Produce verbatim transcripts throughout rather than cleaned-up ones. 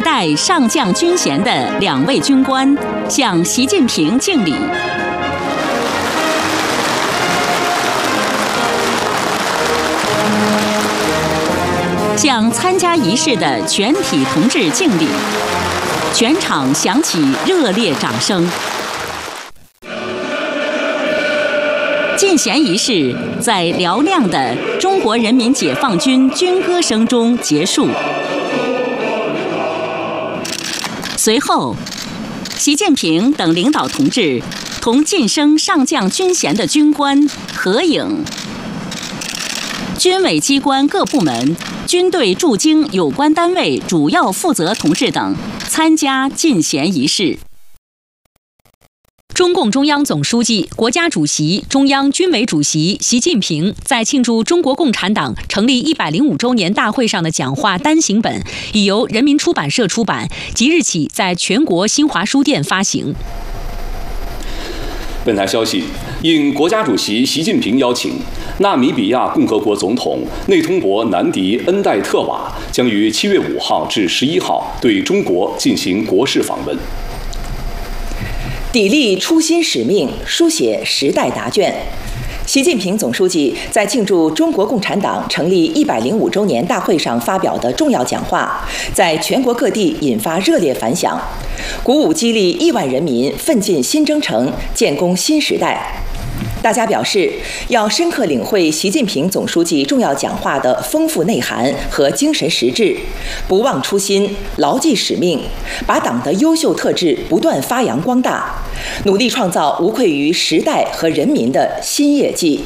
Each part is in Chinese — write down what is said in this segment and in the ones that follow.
代上将军衔的两位军官向习近平敬礼。向参加仪式的全体同志敬礼，全场响起热烈掌声。进衔仪式在嘹亮的中国人民解放军军歌声中结束。随后，习近平等领导同志同晋升上将军衔的军官合影。军委机关各部门、军队驻京有关单位主要负责同志等参加进衔仪式。 中共中央总书记、国家主席、中央军委主席习近平在庆祝中国共产党成立一百零五周年大会上的讲话单行本，已由人民出版社出版，即日起在全国新华书店发行。 本台消息，应国家主席习近平邀请，纳米比亚共和国总统内通博南迪恩代特瓦将于七月五号至十一号对中国进行国事访问。 砥砺初心使命，书写时代答卷。习近平总书记在庆祝中国共产党成立一百零五周年大会上发表的重要讲话，在全国各地引发热烈反响，鼓舞激励亿万人民奋进新征程，建功新时代。大家表示，要深刻领会习近平总书记重要讲话的丰富内涵和精神实质，不忘初心，牢记使命，把党的优秀特质不断发扬光大，努力创造无愧于时代和人民的新业绩。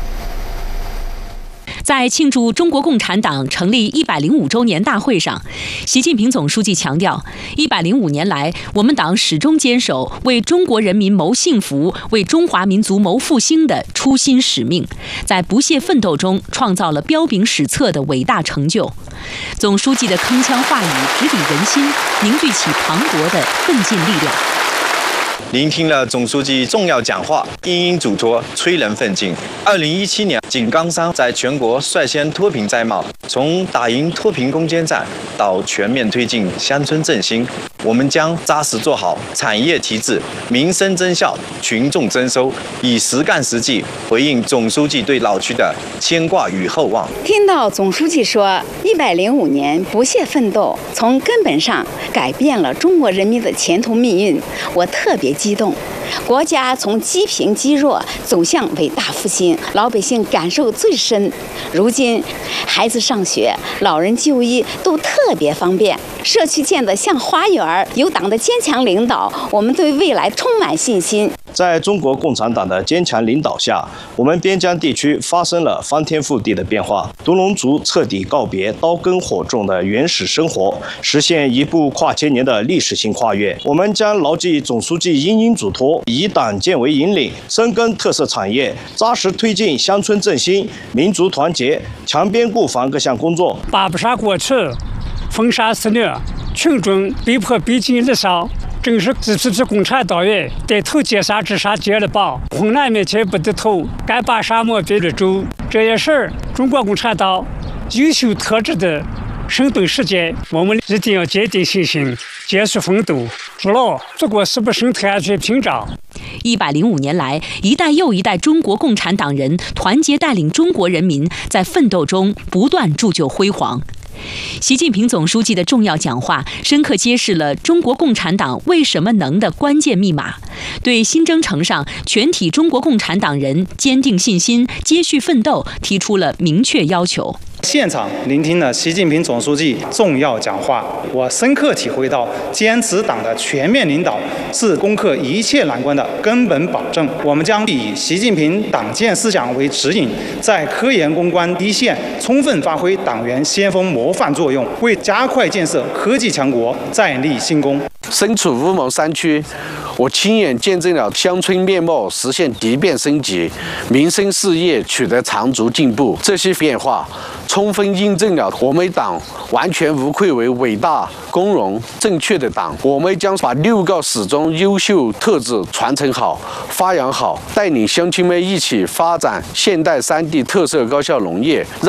在庆祝中国共产党成立一百零五周年大会上，习近平总书记强调，一百零五年来，我们党始终坚守为中国人民谋幸福、为中华民族谋复兴的初心使命，在不懈奋斗中创造了彪炳史册的伟大成就。总书记的铿锵话语直抵人心，凝聚起磅礴的奋进力量。 聆听了总书记重要讲话，殷殷嘱托，催人奋进。二零一七年，井冈山在全国率先脱贫摘帽，从打赢脱贫攻坚战到全面推进乡村振兴，我们将扎实做好产业提质、民生增效、群众增收，以实干实际回应总书记对老区的牵挂与厚望。 听到总书记说一百零五年不懈奋斗，从根本上改变了中国人民的前途命运，我特别激动。国家从积贫积弱走向伟大复兴，老百姓感受最深。如今，孩子上学、老人就医都特别方便，社区建得像花园。有党的坚强领导，我们对未来充满信心。 在中国共产党的坚强领导下，我们边疆地区发生了翻天覆地的变化。独龙族彻底告别刀耕火种的原始生活，实现一部跨千年的历史性跨越。我们将牢记总书记殷殷嘱托，以党建为引领，深耕特色产业，扎实推进乡村振兴、民族团结、强边固防各项工作。 打不杀过去，封杀肆虐，群众被迫逼近日烧。正是这批批共产党员带头劫杀自杀接了棒，困难面前不低头，敢把沙漠变绿洲。这也是中国共产党优秀特质的生动实践，我们一定要坚定信心，坚持奋斗，筑牢祖国是不生态安全屏障。 一百零五年来，一代又一代中国共产党人团结带领中国人民，在奋斗中不断铸就辉煌。习近平总书记的重要讲话，深刻揭示了中国共产党为什么能的关键密码，对新征程上全体中国共产党人坚定信心、接续奋斗提出了明确要求。 现场聆听了习近平总书记重要讲话，我深刻体会到，坚持党的全面领导是攻克一切难关的根本保证。我们将以习近平党建思想为指引，在科研攻关一线充分发挥党员先锋模范作用，为加快建设科技强国再立新功。 身处乌蒙山区，我亲眼见证了乡村面貌实现急变升级，民生事业取得长足进步。这些变化充分印证了我们党完全无愧为伟大、光荣、正确的党。我们将把六个始终优秀特质传承好、发扬好，带领乡亲们一起发展现代山地特色高效农业。